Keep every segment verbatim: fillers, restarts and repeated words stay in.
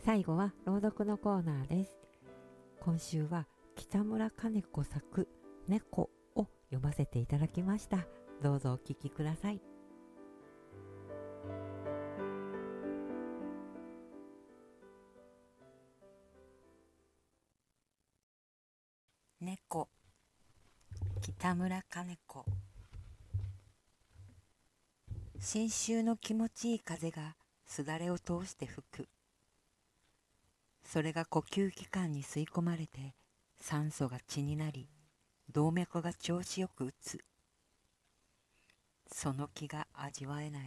最後は朗読のコーナーです。今週は北村兼子作猫を読ませていただきました。どうぞお聞きください。猫、北村兼子。新秋の気持ちいい風がすだれを通して吹く。それが呼吸器官に吸い込まれて酸素が血になり、動脈が調子よく打つ。その気が味わえない。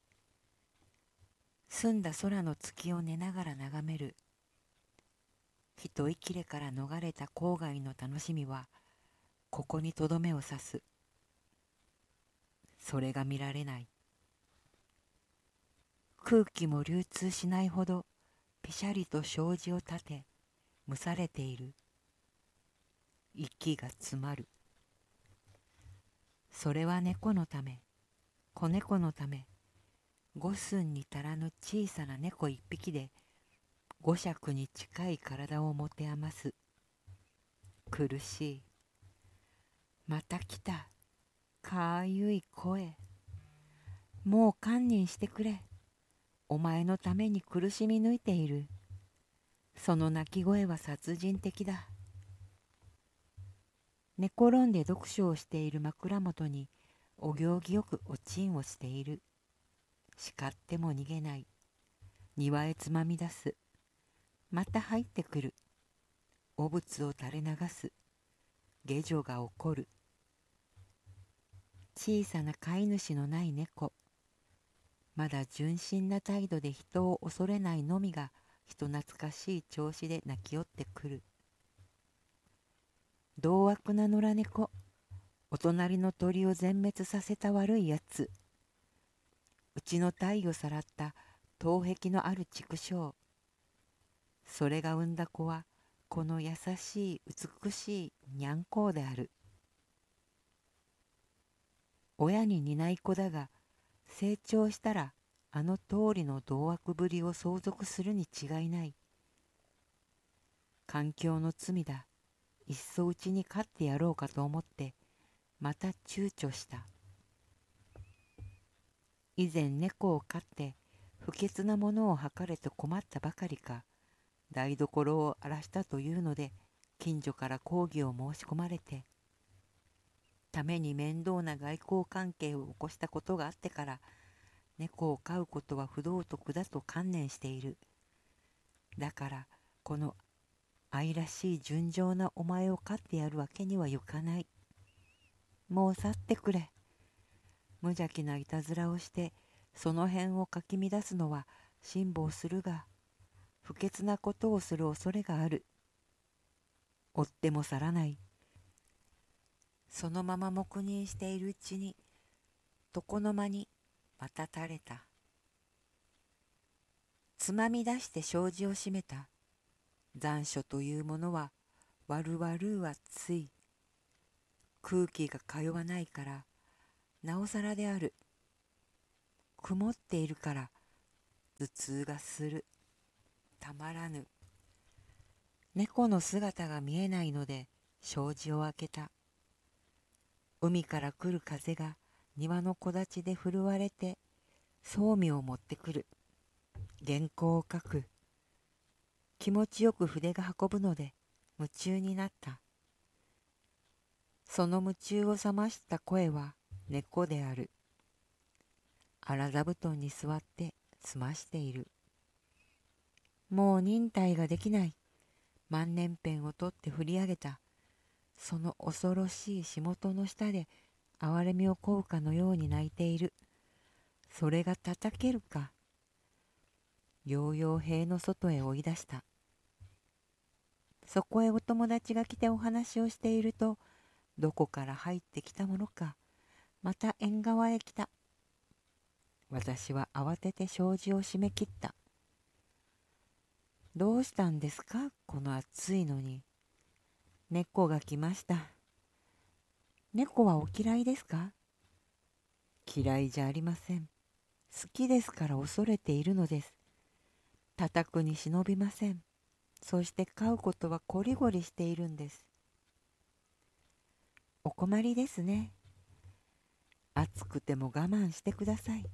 澄んだ空の月を寝ながら眺める。一息切れから逃れた郊外の楽しみはここにとどめを刺す。それが見られない。空気も流通しないほどぴしゃりと障子を立て蒸されている。息が詰まる。それは猫のため、子猫のため、五寸に足らぬ小さな猫一匹で五尺に近い体を持て余す。苦しい。また来た。かゆい声。もう堪忍してくれ。お前のために苦しみ抜いている。その鳴き声は殺人的だ。寝転んで読書をしている枕元にお行儀よくおちんをしている。叱っても逃げない。庭へつまみ出す。また入ってくる。汚物を垂れ流す。下女が怒る。小さな飼い主のない猫。まだ純真な態度で人を恐れないのみが人懐かしい調子で鳴き寄ってくる。獰悪な野良猫。お隣の鳥を全滅させた悪いやつ。うちの体をさらった頭壁のある畜生。それが産んだ子はこの優しい美しいにゃんこうである。親に似ない子だが成長したらあの通りの獰悪ぶりを相続するに違いない。環境の罪だ。いっそうちに飼ってやろうかと思ってまた躊躇した。以前猫を飼って不潔なものを吐かれて困ったばかりか、台所を荒らしたというので近所から抗議を申し込まれて、ために面倒な外交関係を起こしたことがあってから猫を飼うことは不道徳だと観念している。だからこの愛らしい純情なお前を飼ってやるわけにはいかない。もう去ってくれ。無邪気ないたずらをしてその辺をかき乱すのは辛抱するが、不潔なことをする恐れがある。追っても去らない。そのまま黙認しているうちに床の間にまた垂れた。つまみ出して障子を閉めた。残暑というものは悪々暑い。空気が通わないからなおさらである。曇っているから頭痛がする。たまらぬ。猫の姿が見えないので障子を開けた。海から来る風が庭の木立で震われてそうみを持ってくる。原稿を書く。気持ちよく筆が運ぶので夢中になった。その夢中を覚ました声は猫である。荒座布団に座って済ましている。もう忍耐ができない。万年ペンを取って振り上げた。その恐ろしい仕事の下で哀れみをこうかのように泣いている。それが叩けるか。ようよう塀の外へ追い出した。そこへお友達が来てお話をしていると、どこから入ってきたものか、また縁側へ来た。私は慌てて障子を閉め切った。どうしたんですか、この暑いのに。猫が来ました。猫はお嫌いですか？嫌いじゃありません。好きですから恐れているのです。 叩くに忍びません。そして飼うことはこりごりしているんです。お困りですね。暑くても我慢してください。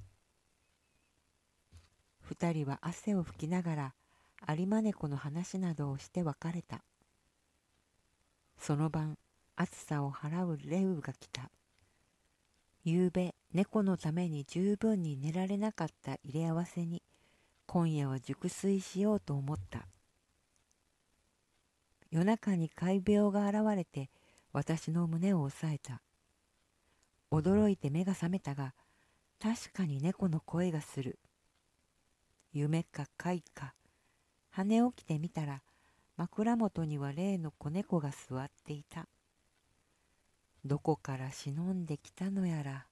二人は汗を拭きながら有馬猫の話などをして別れた。その晩、暑さを払うレウが来た。夕べ、猫のために十分に寝られなかった入れ合わせに、今夜は熟睡しようと思った。夜中に怪病が現れて、私の胸を押さえた。驚いて目が覚めたが、確かに猫の声がする。夢か怪か。跳ね起きてみたら、枕元には例の子猫が座っていた。どこから忍んできたのやら。